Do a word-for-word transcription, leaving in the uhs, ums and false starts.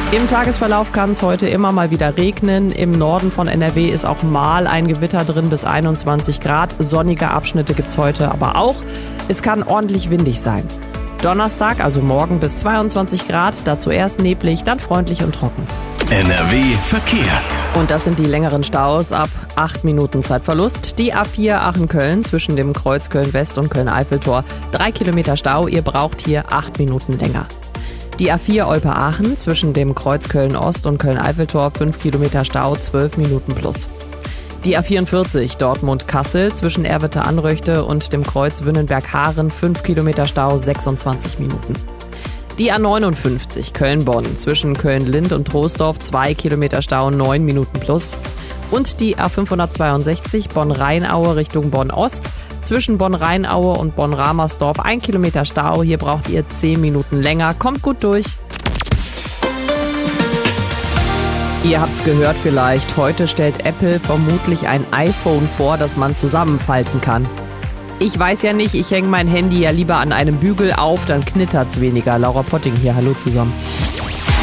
Im Tagesverlauf kann es heute immer mal wieder regnen. Im Norden von N R W ist auch mal ein Gewitter drin bis einundzwanzig Grad. Sonnige Abschnitte gibt's heute aber auch. Es kann ordentlich windig sein. Donnerstag, also morgen bis zweiundzwanzig Grad, dazu erst neblig, dann freundlich und trocken. N R W Verkehr. Und das sind die längeren Staus ab acht Minuten Zeitverlust. Die A vier Aachen-Köln zwischen dem Kreuz Köln-West und Köln-Eiffeltor. Drei Kilometer Stau, ihr braucht hier acht Minuten länger. Die A vier Olpe-Aachen zwischen dem Kreuz Köln-Ost und Köln-Eiffeltor. Fünf Kilometer Stau, zwölf Minuten plus. Die A vierundvierzig Dortmund-Kassel zwischen Erwitte-Anröchte und dem Kreuz Wünnenberg-Haaren. Fünf Kilometer Stau, sechsundzwanzig Minuten. Die A neunundfünfzig Köln-Bonn zwischen Köln-Lind und Troisdorf, zwei Kilometer Stau, neun Minuten plus. Und die A fünfhundertzweiundsechzig Bonn-Rheinaue Richtung Bonn-Ost zwischen Bonn-Rheinaue und Bonn-Ramersdorf, ein Kilometer Stau. Hier braucht ihr zehn Minuten länger. Kommt gut durch. Ihr habt's gehört vielleicht, heute stellt Apple vermutlich ein iPhone vor, das man zusammenfalten kann. Ich weiß ja nicht, ich hänge mein Handy ja lieber an einem Bügel auf, dann knittert's weniger. Laura Potting hier, hallo zusammen.